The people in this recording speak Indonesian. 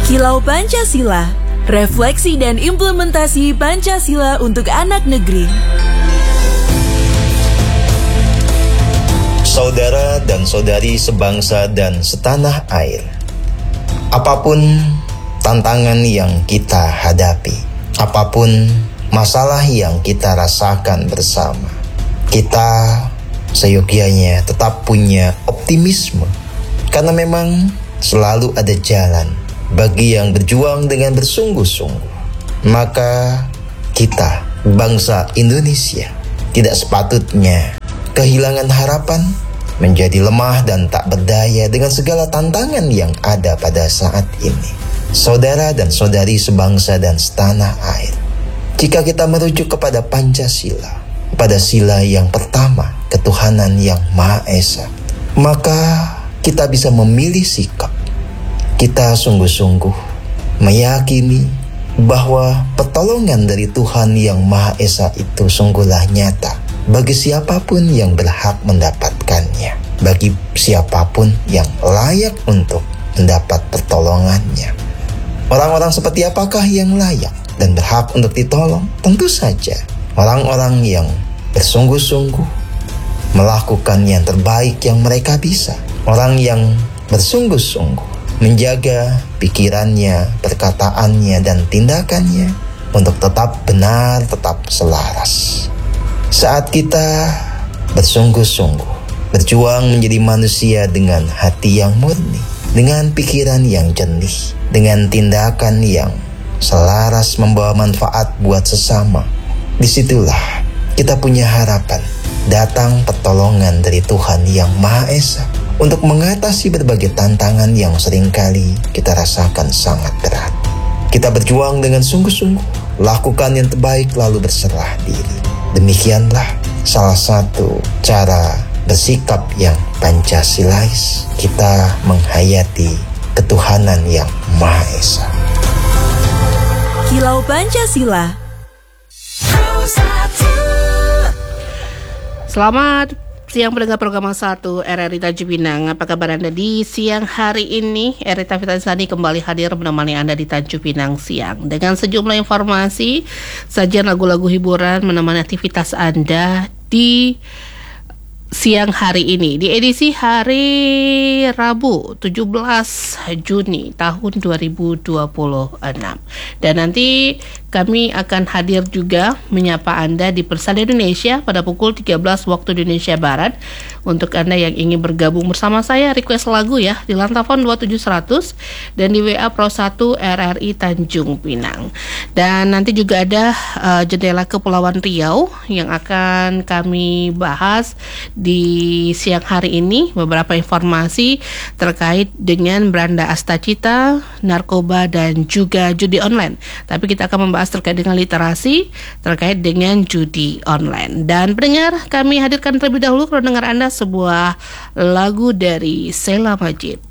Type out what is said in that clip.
Kilau Pancasila, refleksi dan implementasi Pancasila untuk anak negeri. Saudara dan saudari sebangsa dan setanah air, apapun tantangan yang kita hadapi, apapun masalah yang kita rasakan bersama, kita seyogyanya tetap punya optimisme, karena memang selalu ada jalan bagi yang berjuang dengan bersungguh-sungguh. Maka kita, bangsa Indonesia, tidak sepatutnya kehilangan harapan, menjadi lemah dan tak berdaya dengan segala tantangan yang ada pada saat ini. Saudara dan saudari sebangsa dan setanah air, jika kita merujuk kepada Pancasila, pada sila yang pertama, ketuhanan yang Maha Esa, maka kita bisa memilih sikap. Kita sungguh-sungguh meyakini bahwa pertolongan dari Tuhan yang Maha Esa itu sungguhlah nyata bagi siapapun yang berhak mendapatkannya, bagi siapapun yang layak untuk mendapat pertolongannya. Orang-orang seperti apakah yang layak dan berhak untuk ditolong? Tentu saja orang-orang yang bersungguh-sungguh melakukan yang terbaik yang mereka bisa. Orang yang bersungguh-sungguh menjaga pikirannya, perkataannya, dan tindakannya untuk tetap benar, tetap selaras. Saat kita bersungguh-sungguh berjuang menjadi manusia dengan hati yang murni, dengan pikiran yang jernih, dengan tindakan yang selaras membawa manfaat buat sesama, disitulah kita punya harapan datang pertolongan dari Tuhan yang Maha Esa untuk mengatasi berbagai tantangan yang seringkali kita rasakan sangat berat. Kita berjuang dengan sungguh-sungguh, lakukan yang terbaik lalu berserah diri. Demikianlah salah satu cara bersikap yang Pancasilais, kita menghayati ketuhanan yang Maha Esa. Kilau Pancasila. Selamat siang pendengar program 1 RRI Tanjung Pinang. Apa kabar Anda di siang hari ini? Erita Fitansani kembali hadir menemani Anda di Tanjung Pinang siang dengan sejumlah informasi, sajian lagu-lagu hiburan menemani aktivitas Anda di siang hari ini di edisi hari Rabu 17 Juni tahun 2026. Dan nanti kami akan hadir juga menyapa Anda di Persada Indonesia pada pukul 13 waktu Indonesia Barat. Untuk Anda yang ingin bergabung bersama saya, request lagu ya di Lantafon 27100 dan di WA Pro 1 RRI Tanjung Pinang. Dan nanti juga ada jendela Kepulauan Riau yang akan kami bahas di siang hari ini, beberapa informasi terkait dengan beranda astacita, narkoba, dan juga judi online. Tapi kita akan membahas terkait dengan literasi, terkait dengan judi online. Dan pendengar, kami hadirkan terlebih dahulu kepada dengar Anda sebuah lagu dari Sheila Majid.